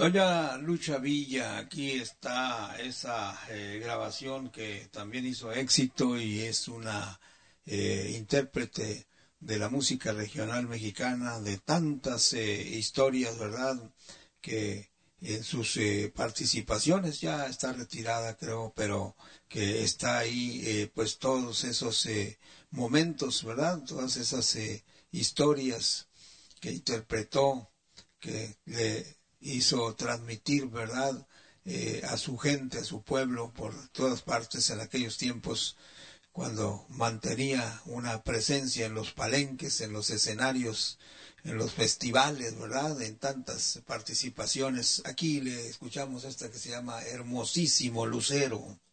Doña Lucha Villa, aquí está esa grabación que también hizo éxito y es una intérprete de la música regional mexicana, de tantas historias, ¿verdad? Que en sus participaciones ya está retirada, creo, pero que está ahí, pues todos esos momentos, ¿verdad? Todas esas historias que interpretó, que le hizo transmitir, ¿verdad?, a su gente, a su pueblo, por todas partes en aquellos tiempos, cuando mantenía una presencia en los palenques, en los escenarios, en los festivales, ¿verdad?, en tantas participaciones. Aquí le escuchamos esta que se llama Hermosísimo Lucero.